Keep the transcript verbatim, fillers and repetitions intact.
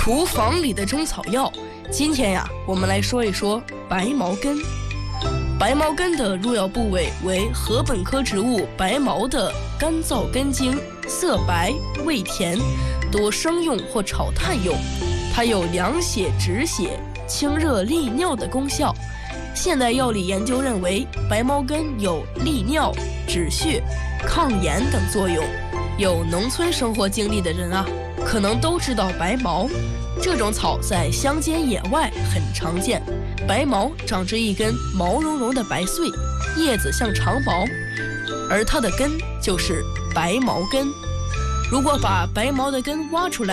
厨房里的中草药。今天呀，我们来说一说白茅根。白茅根的入药部位为禾本科植物白茅的干燥根茎，色白，味甜，多生用或炒炭用。它有凉血止血、清热利尿的功效。现代药理研究认为，白茅根有利尿、止血、抗炎等作用。有农村生活经历的人啊，可能都知道白茅。这种草在乡间野外很常见。白茅长着一根毛茸茸的白穗，叶子像长矛，而它的根就是白茅根。如果把白茅的根挖出来，